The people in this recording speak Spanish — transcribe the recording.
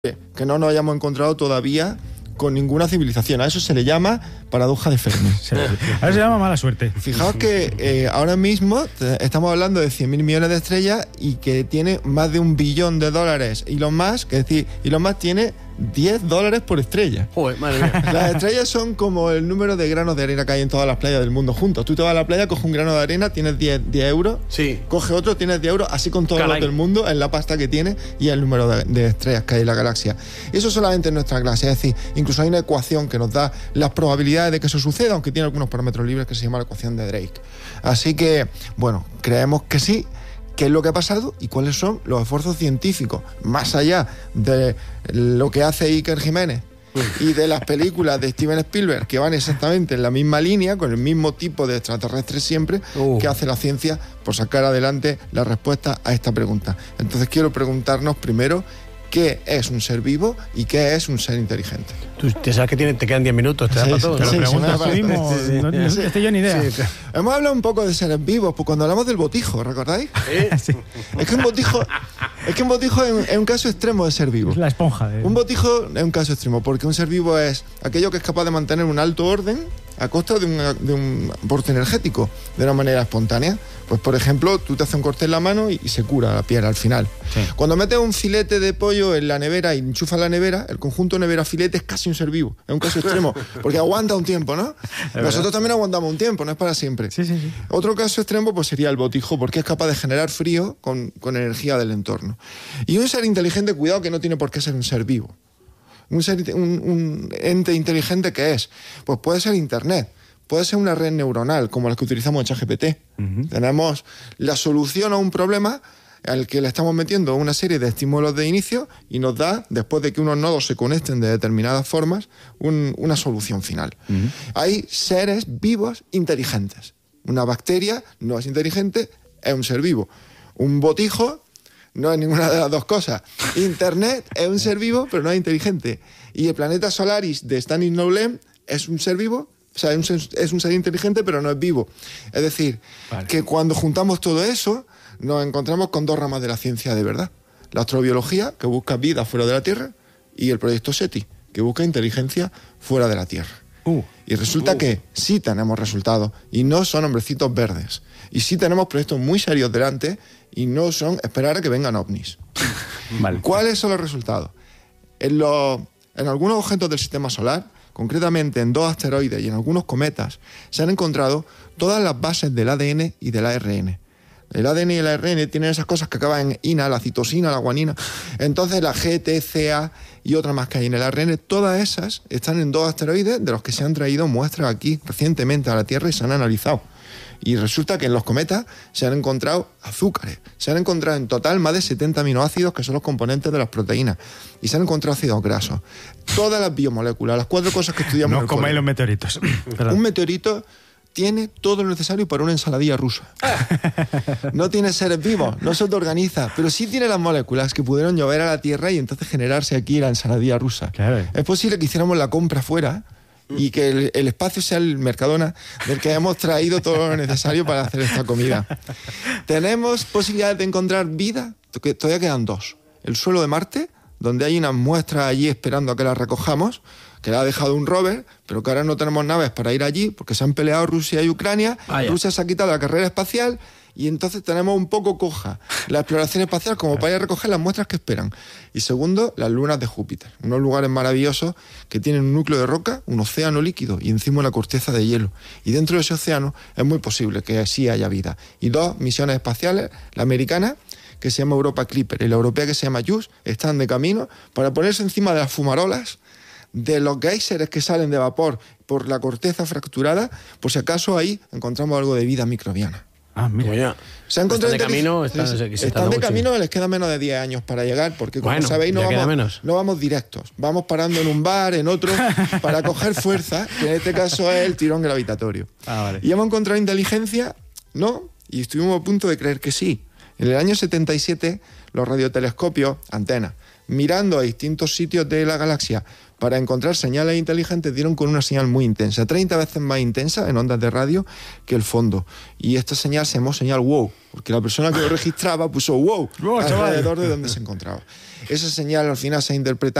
que no nos hayamos encontrado todavía con ninguna civilización. A eso se le llama paradoja de Fermi. A eso se llama mala suerte. Fijaos que ahora mismo estamos hablando de 100.000 millones de estrellas y que tiene más de $1 billón Elon Musk, es decir, Elon Musk tiene $10 por estrella. Joder, madre mía. Las estrellas son como el número de granos de arena que hay en todas las playas del mundo juntos. Tú te vas a la playa, coges un grano de arena, tienes 10 euros. Sí. Coge otro, tienes 10 euros, así con todos los del mundo, en la pasta que tiene y el número de estrellas que hay en la galaxia. Y eso solamente en nuestra galaxia. Es decir, incluso hay una ecuación que nos da las probabilidades de que eso suceda, aunque tiene algunos parámetros libres, que se llama la ecuación de Drake. Así que, bueno, creemos que sí. ¿Qué es lo que ha pasado y cuáles son los esfuerzos científicos? Más allá de lo que hace Iker Jiménez y de las películas de Steven Spielberg, que van exactamente en la misma línea, con el mismo tipo de extraterrestres siempre, que hace la ciencia por sacar adelante la respuesta a esta pregunta. Entonces quiero preguntarnos primero qué es un ser vivo y qué es un ser inteligente. Tú te sabes que te quedan 10 minutos, te da para todo. Te lo preguntas tú mismo, no estoy yo ni idea. Sí. Hemos hablado un poco de seres vivos, pues cuando hablamos del botijo, ¿recordáis? Sí. Es que un botijo es un caso extremo de ser vivo. Es la esponja. Un botijo es un caso extremo, porque un ser vivo es aquello que es capaz de mantener un alto orden a costa de un aporte energético, de una manera espontánea. Pues, por ejemplo, tú te haces un corte en la mano y se cura la piel al final. Sí. Cuando metes un filete de pollo en la nevera y enchufas la nevera, el conjunto nevera-filete es casi un ser vivo. Es un caso extremo, porque aguanta un tiempo, ¿no? Nosotros también aguantamos un tiempo, no es para siempre. Sí. Otro caso extremo pues sería el botijo, porque es capaz de generar frío con energía del entorno. Y un ser inteligente, cuidado que no tiene por qué ser un ser vivo. Un ente inteligente, ¿qué es? Pues puede ser Internet, puede ser una red neuronal, como las que utilizamos en ChatGPT. Tenemos la solución a un problema al que le estamos metiendo una serie de estímulos de inicio y nos da, después de que unos nodos se conecten de determinadas formas, una solución final. Hay seres vivos inteligentes. Una bacteria no es inteligente, es un ser vivo. Un botijo no es ninguna de las dos cosas. Internet es un ser vivo, pero no es inteligente. Y el planeta Solaris de Stanisław Lem es un ser vivo, o sea, es un ser inteligente, pero no es vivo. Es decir, que cuando juntamos todo eso, nos encontramos con dos ramas de la ciencia de verdad. La astrobiología, que busca vida fuera de la Tierra, y el proyecto SETI, que busca inteligencia fuera de la Tierra. Y resulta que sí tenemos resultados, y no son hombrecitos verdes. Y sí tenemos proyectos muy serios delante, y no son esperar a que vengan ovnis. Vale. ¿Cuáles son los resultados? En algunos objetos del sistema solar, concretamente en 2 asteroides y en algunos cometas, se han encontrado todas las bases del ADN y del ARN. El ADN y el ARN tienen esas cosas que acaban en ina, la citosina, la guanina. Entonces la GTCA y otras más que hay en el ARN, todas esas están en 2 asteroides de los que se han traído muestras aquí recientemente a la Tierra y se han analizado. Y resulta que en los cometas se han encontrado azúcares. Se han encontrado en total más de 70 aminoácidos, que son los componentes de las proteínas. Y se han encontrado ácidos grasos. Todas las biomoléculas, las 4 cosas que estudiamos. No comáis los meteoritos. Un meteorito tiene todo lo necesario para una ensaladilla rusa. No tiene seres vivos, no se autoorganiza, pero sí tiene las moléculas que pudieron llover a la Tierra y entonces generarse aquí la ensaladilla rusa. Claro. Es posible que hiciéramos la compra fuera y que el espacio sea el Mercadona del que hemos traído todo lo necesario para hacer esta comida. ¿Tenemos posibilidades de encontrar vida? Que todavía quedan 2. El suelo de Marte, donde hay unas muestras allí esperando a que las recojamos, que la ha dejado un rover, pero que ahora no tenemos naves para ir allí porque se han peleado Rusia y Ucrania. Rusia se ha quitado la carrera espacial y entonces tenemos un poco coja la exploración espacial como para ir a recoger las muestras que esperan. Y segundo, las lunas de Júpiter, unos lugares maravillosos que tienen un núcleo de roca, un océano líquido y encima una corteza de hielo. Y dentro de ese océano es muy posible que sí haya vida. Y 2 misiones espaciales, la americana, que se llama Europa Clipper, y la europea, que se llama JUICE, están de camino para ponerse encima de las fumarolas de los géiseres que salen de vapor por la corteza fracturada, por si acaso ahí encontramos algo de vida microbiana. Mira. Se han encontrado están de camino, están de camino, les queda menos de 10 años para llegar, porque como sabéis no vamos directos, vamos parando en un bar, en otro, para coger fuerza, que en este caso es el tirón gravitatorio. Vale. ¿Y hemos encontrado inteligencia? No, y estuvimos a punto de creer que sí. En el año 77, los radiotelescopios, antenas, mirando a distintos sitios de la galaxia para encontrar señales inteligentes, dieron con una señal muy intensa, 30 veces más intensa en ondas de radio que el fondo. Y esta señal se llamó señal wow, porque la persona que lo registraba puso wow alrededor de donde se encontraba. Esa señal al final se ha interpretado